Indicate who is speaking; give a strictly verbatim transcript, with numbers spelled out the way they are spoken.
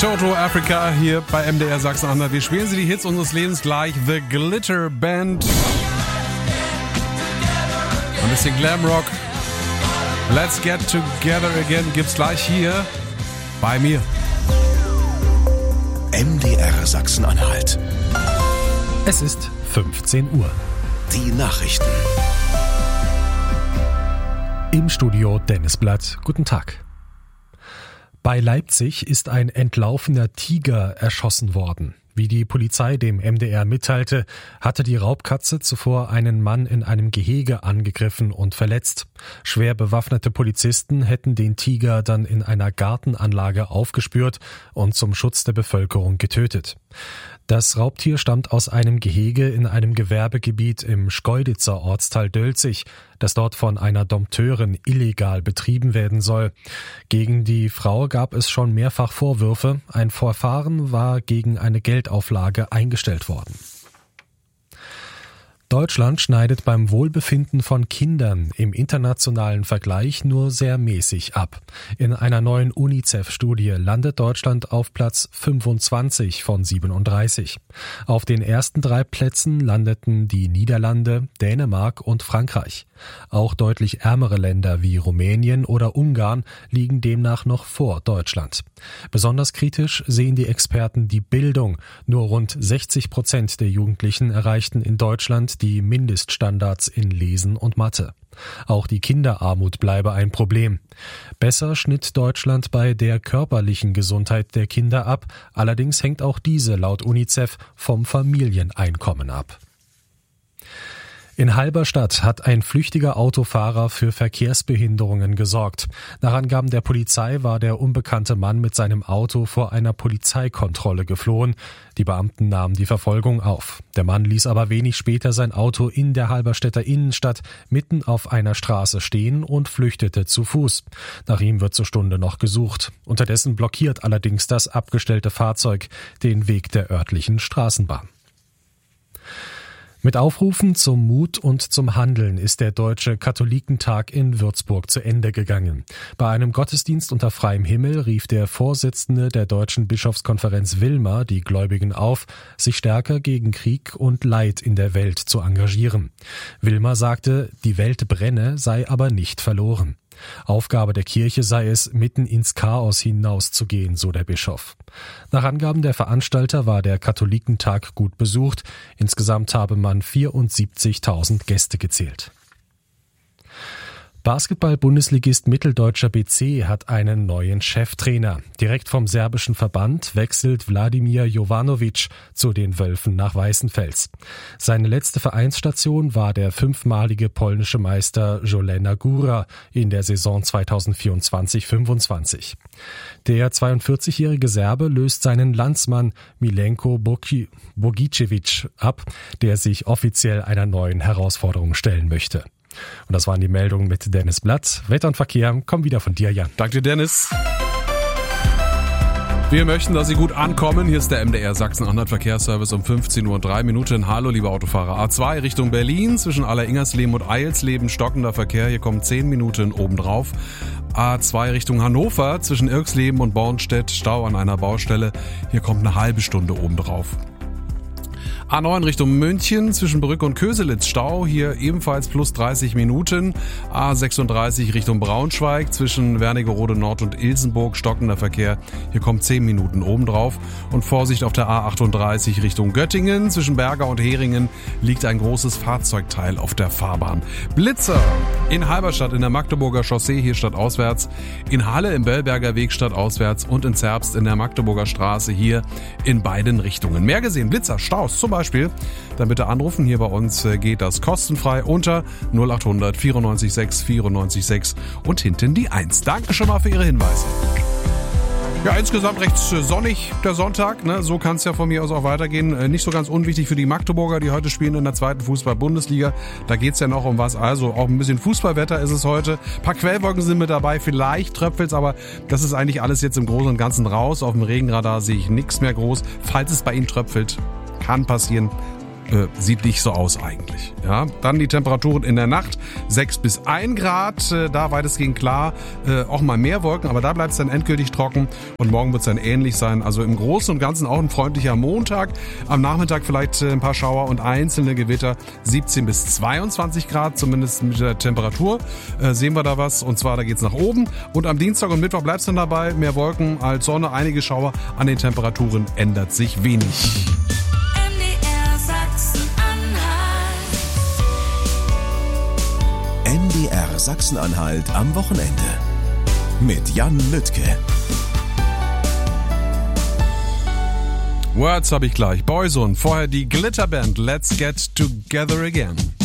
Speaker 1: Toto Africa hier bei M D R Sachsen-Anhalt. Wir spielen Sie die Hits unseres Lebens gleich. The Glitter Band. Ein bisschen Glamrock. Let's Get Together Again gibt's gleich hier bei mir.
Speaker 2: M D R Sachsen-Anhalt.
Speaker 3: Es ist fünfzehn Uhr.
Speaker 2: Die Nachrichten.
Speaker 3: Im Studio Dennis Blatt. Guten Tag. Bei Leipzig ist ein entlaufener Tiger erschossen worden. Wie die Polizei dem M D R mitteilte, hatte die Raubkatze zuvor einen Mann in einem Gehege angegriffen und verletzt. Schwer bewaffnete Polizisten hätten den Tiger dann in einer Gartenanlage aufgespürt und zum Schutz der Bevölkerung getötet. Das Raubtier stammt aus einem Gehege in einem Gewerbegebiet im Schkeuditzer Ortsteil Dölzig, das dort von einer Dompteurin illegal betrieben werden soll. Gegen die Frau gab es schon mehrfach Vorwürfe. Ein Verfahren war gegen eine Geldauflage eingestellt worden. Deutschland schneidet beim Wohlbefinden von Kindern im internationalen Vergleich nur sehr mäßig ab. In einer neuen UNICEF-Studie landet Deutschland auf Platz fünfundzwanzig von siebenunddreißig. Auf den ersten drei Plätzen landeten die Niederlande, Dänemark und Frankreich. Auch deutlich ärmere Länder wie Rumänien oder Ungarn liegen demnach noch vor Deutschland. Besonders kritisch sehen die Experten die Bildung. Nur rund sechzig Prozent der Jugendlichen erreichten in Deutschland die Mindeststandards in Lesen und Mathe. Auch die Kinderarmut bleibe ein Problem. Besser schnitt Deutschland bei der körperlichen Gesundheit der Kinder ab. Allerdings hängt auch diese laut UNICEF vom Familieneinkommen ab. In Halberstadt hat ein flüchtiger Autofahrer für Verkehrsbehinderungen gesorgt. Nach Angaben der Polizei war der unbekannte Mann mit seinem Auto vor einer Polizeikontrolle geflohen. Die Beamten nahmen die Verfolgung auf. Der Mann ließ aber wenig später sein Auto in der Halberstädter Innenstadt mitten auf einer Straße stehen und flüchtete zu Fuß. Nach ihm wird zur Stunde noch gesucht. Unterdessen blockiert allerdings das abgestellte Fahrzeug den Weg der örtlichen Straßenbahn. Mit Aufrufen zum Mut und zum Handeln ist der Deutsche Katholikentag in Würzburg zu Ende gegangen. Bei einem Gottesdienst unter freiem Himmel rief der Vorsitzende der Deutschen Bischofskonferenz Wilmer die Gläubigen auf, sich stärker gegen Krieg und Leid in der Welt zu engagieren. Wilmer sagte, die Welt brenne, sei aber nicht verloren. Aufgabe der Kirche sei es, mitten ins Chaos hinauszugehen, so der Bischof. Nach Angaben der Veranstalter war der Katholikentag gut besucht. Insgesamt habe man vierundsiebzigtausend Gäste gezählt. Basketball-Bundesligist Mitteldeutscher B C hat einen neuen Cheftrainer. Direkt vom serbischen Verband wechselt Wladimir Jovanovic zu den Wölfen nach Weißenfels. Seine letzte Vereinsstation war der fünfmalige polnische Meister Jolena Góra in der Saison zweitausendvierundzwanzig fünfundzwanzig. Der zweiundvierzigjährige Serbe löst seinen Landsmann Milenko Bogicevic ab, der sich offiziell einer neuen Herausforderung stellen möchte. Und das waren die Meldungen mit Dennis Blatt. Wetter und Verkehr kommen wieder von dir, Jan.
Speaker 1: Danke, Dennis. Wir möchten, dass Sie gut ankommen. Hier ist der M D R Sachsen-Anhalt Verkehrsservice um fünfzehn Uhr und drei Minuten. Hallo, liebe Autofahrer. A zwei Richtung Berlin zwischen Aller-Ingersleben und Eilsleben stockender Verkehr. Hier kommen zehn Minuten obendrauf. A zwei Richtung Hannover zwischen Irksleben und Bornstedt. Stau an einer Baustelle. Hier kommt eine halbe Stunde obendrauf. A neun Richtung München zwischen Brück und Köselitz Stau, hier ebenfalls plus dreißig Minuten. A sechsunddreißig Richtung Braunschweig zwischen Wernigerode Nord und Ilsenburg stockender Verkehr, hier kommt zehn Minuten obendrauf. Und Vorsicht auf der A achtunddreißig Richtung Göttingen zwischen Berger und Heringen liegt ein großes Fahrzeugteil auf der Fahrbahn. Blitzer in Halberstadt in der Magdeburger Chaussee hier stadtauswärts, in Halle im Bellberger Weg stadtauswärts und in Zerbst in der Magdeburger Straße hier in beiden Richtungen. Mehr gesehen, Blitzer, Staus zum Beispiel, dann bitte anrufen. Hier bei uns geht das kostenfrei unter null achthundert vierundneunzig sechs vierundneunzig sechs und hinten die eins. Danke schon mal für Ihre Hinweise. Ja, insgesamt recht sonnig der Sonntag, ne? So kann es ja von mir aus auch weitergehen. Nicht so ganz unwichtig für die Magdeburger, die heute spielen in der zweiten Fußball-Bundesliga. Da geht's ja noch um was. Also auch ein bisschen Fußballwetter ist es heute. Ein paar Quellwolken sind mit dabei, vielleicht tröpfelt's, aber das ist eigentlich alles jetzt im Großen und Ganzen raus. Auf dem Regenradar sehe ich nichts mehr groß. Falls es bei Ihnen tröpfelt, kann passieren. äh, sieht nicht so aus eigentlich. Ja, dann die Temperaturen in der Nacht sechs bis ein Grad, äh, da weitestgehend klar, äh, auch mal mehr Wolken, aber da bleibt es dann endgültig trocken und morgen wird es dann ähnlich sein. Also im Großen und Ganzen auch ein freundlicher Montag. Am Nachmittag vielleicht äh, ein paar Schauer und einzelne Gewitter, siebzehn bis zweiundzwanzig Grad, zumindest mit der Temperatur. Äh, sehen wir da was und zwar, da geht's nach oben. Und am Dienstag und Mittwoch bleibt es dann dabei, mehr Wolken als Sonne, einige Schauer, an den Temperaturen ändert sich wenig.
Speaker 2: M D R Sachsen-Anhalt am Wochenende mit Jan Lüttke.
Speaker 1: Words habe ich gleich. Boyzone, vorher die Glitterband Let's Get Together Again.